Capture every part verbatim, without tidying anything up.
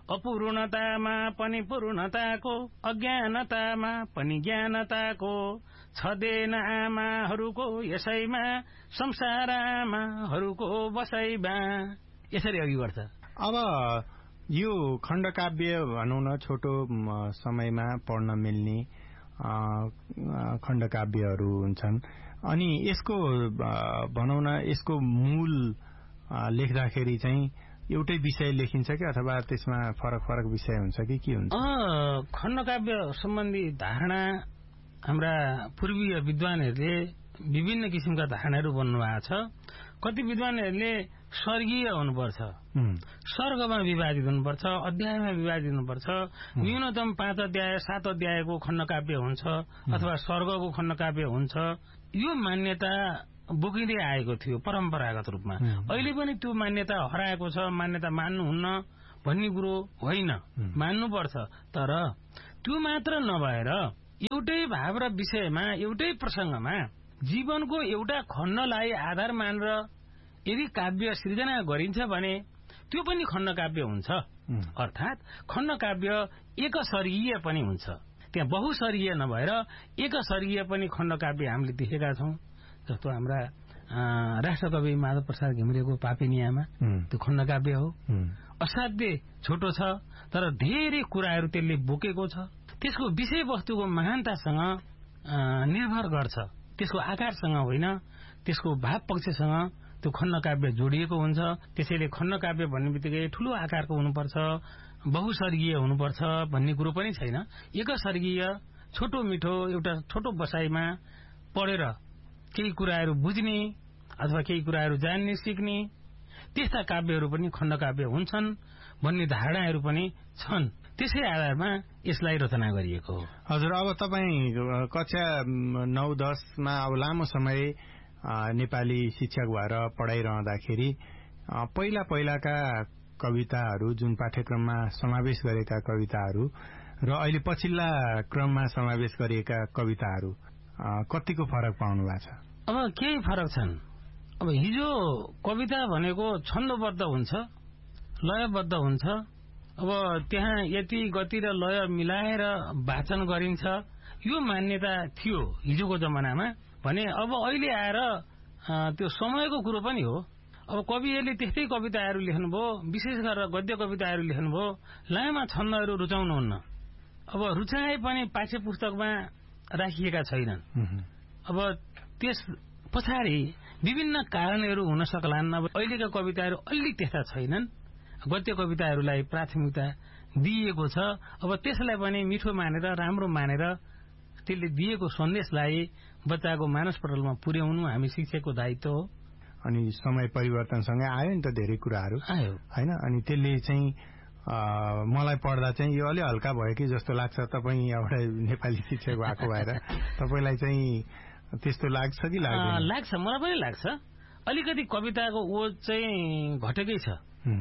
अपूर्णतामा पनि पूर्णताको, अज्ञानतामा पनि ज्ञानताको, छदेन आमाहरूको यसैमा, संसार आमाहरूको बसैमा। यसरी अघि बढ्छ। अब यो खण्डकाव्य भनौँ न, छोटो समयमा पढ्न मिल्ने खण्डकाव्यहरू हुन्छन्। अनि यसको भनौँ न, यसको मूल लेख्दाखेरि चाहिँ एउटै विषय लेखिन्छ कि अथवा त्यसमा फरक फरक विषय हुन्छ कि के हुन्छ? खण्डकाव्य सम्बन्धी धारणा हाम्रा पूर्वीय विद्वानहरूले विभिन्न किसिमका धारणाहरू बन्नुभएको छ। कति विद्वानहरूले स्वर्गीय हुनुपर्छ, स्वर्गमा विभाजित हुनुपर्छ, अध्यायमा विभाजित हुनुपर्छ, न्यूनतम पाँच अध्याय सात अध्यायको खण्डकाव्य हुन्छ अथवा स्वर्गको खण्डकाव्य हुन्छ। यो मान्यता बोकिँदै आएको थियो परम्परागत रूपमा। अहिले पनि त्यो मान्यता हराएको छ। मान्यता मान्नुहुन्न भन्ने कुरो होइन, मान्नुपर्छ। तर त्यो मात्र नभएर एउटै भाव र विषयमा, एउटै प्रसंगमा जीवनको एउटा खण्डलाई आधार मानेर यदि काव्य सृजना गरिन्छ भने त्यो पनि खण्डकाव्य हुन्छ। अर्थात् खण्डकाव्य एकसर्गीय पनि हुन्छ, त्यहाँ बहुसर्गीय नभएर एकसर्गीय पनि खण्डकाव्य हामीले देखेका छौं। जस्तो हाम्रा राष्ट्रकवि माधव प्रसाद घिमिरेको पापिनियामा त्यो खण्डकाव्य हो। असाध्यै छोटो छ तर धेरै कुराहरू त्यसले बोकेको छ। त्यसको विषयवस्तुको महानतासँग निर्भर गर्छ, त्यसको आकारसँग होइन, त्यसको भाव पक्षसँग त्यो खण्डकाव्य जोडिएको हुन्छ। त्यसैले खण्डकाव्य भन्ने बित्तिकै ठूलो आकारको हुनुपर्छ, बहुसर्गीय हुनुपर्छ भन्ने कुरो पनि छैन। एकसर्गीय छोटो मिठो एउटा छोटो बसाइमा पढेर केही कुराहरू बुझ्ने अथवा केही कुराहरू जान्ने सिक्ने त्यस्ता काव्यहरू पनि खण्डकाव्य हुन्छन् भन्ने धारणाहरू पनि छन्। त्यसै आधारमा यसलाई रचना गरिएको हो। हजुर, अब तपाईँ कक्षा नौ दसमा अब लामो समय नेपाली शिक्षक भएर पढाइरहँदाखेरि पहिला पहिलाका कविताहरू जुन पाठ्यक्रममा समावेश गरेका कविताहरू र अहिले पछिल्ला क्रममा समावेश गरिएका कविताहरू कतिको फरक पाउनु भएको छ? अब केही फरक छन्। अब हिजो कविता भनेको छन्दबद्ध हुन्छ, लयबद्ध हुन्छ। अब त्यहाँ यति गति र लय मिलाएर वाचन गरिन्छ, यो मान्यता थियो हिजोको जमानामा भने। अब अहिले आएर त्यो समयको कुरो पनि हो। अब कविहरूले त्यस्तै कविताहरू लेख्नुभयो, विशेष गरेर गद्य कविताहरू लेख्नुभयो, लामा छन्दहरू रुचाउनुहुन्न। अब रुचाए पनि पाठ्य पुस्तकमा राखिएका छैनन्। अब त्यस पछाडि विभिन्न कारणहरू हुन सक्लान्। अब अहिलेका कविताहरू अलि त्यस्ता छैनन्, गद्य कविताहरूलाई प्राथमिकता दिइएको छ। अब त्यसलाई पनि मिठो मानेर राम्रो मानेर त्यसले दिएको सन्देशलाई बच्चाको मानसपटलमा पुर्याउनु हामी शिक्षकको दायित्व हो। अनि समय परिवर्तनसँगै आयो नि त धेरै कुराहरू आयो हैन। अनि त्यसले चाहिँ मलाई पढ्दा चाहिँ यो अलि हल्का भयो कि जस्तो लाग्छ। तपाईँ एउटा नेपाली शिक्षक भएको भएर तपाईलाई चाहिँ त्यस्तो लाग्छ कि लाग्दैन? लाग्छ, मलाई पनि लाग्छ। अलिकति कविताको ओज चाहिँ घटेकै छ।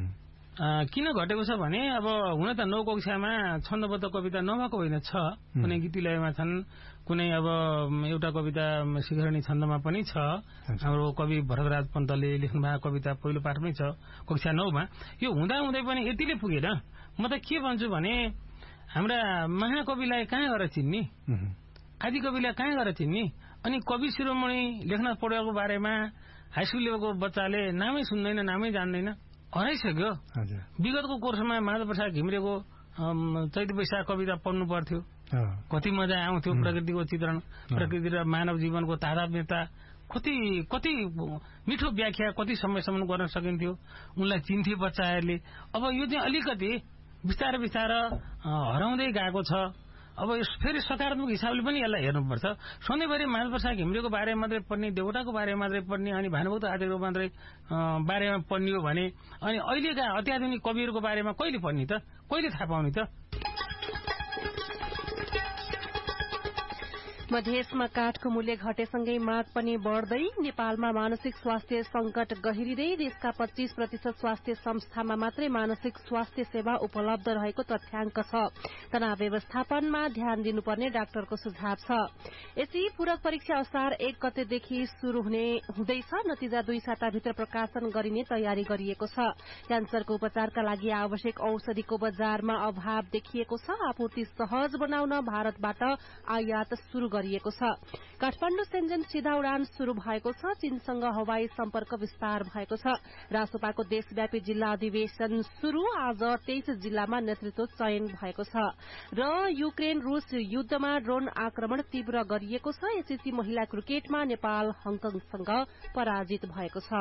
किन घटेको छ भने अब हुन त नौ कक्षामा छन्दबद्ध कविता नभएको होइन, छ। कुनै गीतिलयमा छन्, कुनै अब एउटा कविता शिखरणी छन्दमा पनि छ। हाम्रो कवि भरतराज पन्तले लेख्नुभएको कविता पहिलो पाठमै छ कक्षा नौमा। यो हुँदा हुँदै पनि यतिले पुगेन। म त के भन्छु भने हाम्रा महाकविलाई कहाँ गएर चिन्ने, आदि कविलाई कहाँ गएर चिन्ने? अनि कवि शिरोमणि लेखनाथ पौड्यालको बारेमा हाइस्कुल लेभलको बच्चाले नामै सुन्दैन, नामै जान्दैन, हराइसक्यो। विगतको कोर्समा माधव प्रसाद घिमिरेको चैत वैशाख कविता पढ्नु पर्थ्यो, कति मजा आउँथ्यो। प्रकृतिको चित्रण, प्रकृति र मानव जीवनको तादात्म्यता, कति कति मिठो व्याख्या कति समयसम्म गर्न सकिन्थ्यो। उनलाई चिन्थे बच्चाहरूले। अब यो चाहिँ अलिकति बिस्तारै बिस्तारै हराउँदै गएको छ। अब फेरि सकारात्मक हिसाबले पनि यसलाई हेर्नुपर्छ। सधैँभरि माधव प्रसाद घिमिरेको बारेमा मात्रै पढ्ने, देवटाको बारेमा मात्रै पढ्ने, अनि भानुभक्त आचार्यको मात्रै बारेमा पढ्ने हो भने अनि अहिलेका अत्याधुनिक कविहरूको बारेमा कहिले पढ्ने त, कहिले थाहा पाउने त? मधेसमा काठको मूल्य घटेसँगै माग पनि बढ्दै नेपालमा मानसिक स्वास्थ्य संकट गहिरिँदै देशका पच्चीस प्रतिशत स्वास्थ्य संस्थामा मात्रै मानसिक स्वास्थ्य सेवा उपलब्ध रहेको तथ्याङ्क छ। तनाव व्यवस्थापनमा ध्यान दिनुपर्ने डाक्टरको सुझाव छ। यसै पूरक परीक्षा असार एक गतेदेखि शुरू हुने हुँदैछ। नतिजा दुई साताभित्र प्रकाशन गरिने तयारी गरिएको छ। क्यान्सरको उपचारका लागि आवश्यक औषधिको बजारमा अभाव देखिएको छ। आपूर्ति सहज बनाउन भारतबाट आयात शुरू गरिएको छ। काठमाडौँ सेन्जन सीधा उडान शुरू भएको छ। चीनसँग हवाई सम्पर्क विस्तार भएको छ। रासोपाको देशव्यापी जिल्ला अधिवेशन शुरू। आज तेइस जिल्लामा नेतृत्व चयन भएको छ। र युक्रेन रूस युद्धमा ड्रोन आक्रमण तीव्र गरिएको छ। एसएससी महिला क्रिकेटमा नेपाल हङकङसँग पराजित भएको छ।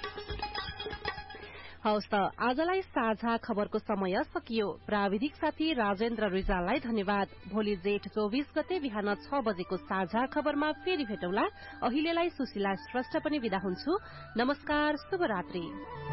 हवस् त आजलाई साझा खबरको समय सकियो। प्राविधिक साथी राजेन्द्र रिजाललाई धन्यवाद। भोलि जेठ चौबिस गते बिहान छ बजेको साझा खबरमा फेरि भेटौँला। अहिलेलाई सुशीला श्रेष्ठ पनि विदा हुन्छु। नमस्कार, शुभरात्रि।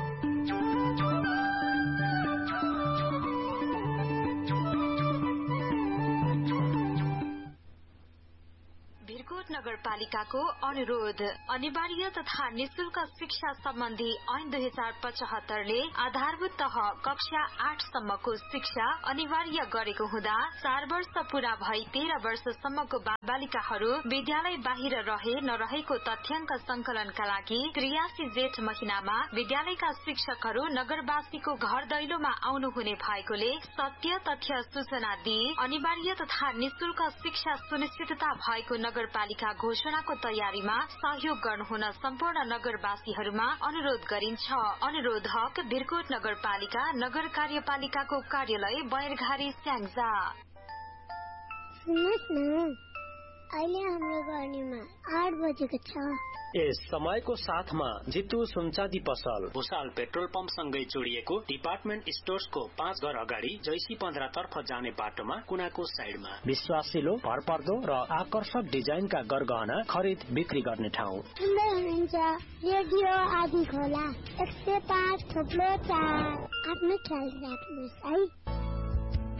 नगरपालिकाको अनुरोध। अनिवार्य तथा निशुल्क शिक्षा सम्बन्धी ऐन दुई हजार पचहत्तरले आधारभूत तह कक्षा आठसम्मको शिक्षा अनिवार्य गरेको हुँदा चार वर्ष पूरा भई तेह्र वर्षसम्मको बालबालिकाहरू विद्यालय बाहिर रहे नरहेको तथ्याङ्क संकलनका लागि त्रियासी जेठ महिनामा विद्यालयका शिक्षकहरू नगरवासीको घर दैलोमा आउनुहुने भएकोले सत्य तथ्य सूचना दिई अनिवार्य तथा निशुल्क शिक्षा सुनिश्चितता भएको नगरपालिका घोषणाको तयारीमा सहयोग गर्नुहुन सम्पूर्ण नगरवासीहरूमा अनुरोध गरिन्छ। अनुरोधक भिरकोट नगरपालिका नगर कार्यपालिकाको कार्यालय बैरघारी स्याङ्जा। सुन्नुहोस् न, अहिले हाम्रो गर्नीमा आठ बजेको छ। यस समयको साथमा जितु सुनचाँदी पसल भुसाल पेट्रोल पम्पसँगै जोडिएको डिपार्टमेन्ट स्टोर्सको पाँच घर अगाडि जैसी पन्ध्र तर्फ जाने बाटोमा कुनाको साइडमा विश्वासिलो भरपर्दो र आकर्षक डिजाइनका गरगहना खरिद बिक्री गर्ने ठाउँ। सुन्दै हुनुहुन्छ रेडियो आदि खोला एक सय पाँच थोप्लो चार। आफ्नो ख्याल राख्नुहोस् है।